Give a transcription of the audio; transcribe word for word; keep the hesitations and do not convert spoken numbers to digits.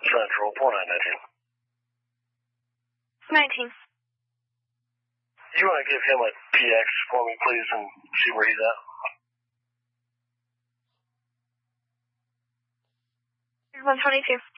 Central, four nine nineteen. nineteen. You want to give him a P X for me, please, and see where he's at? one twenty-two.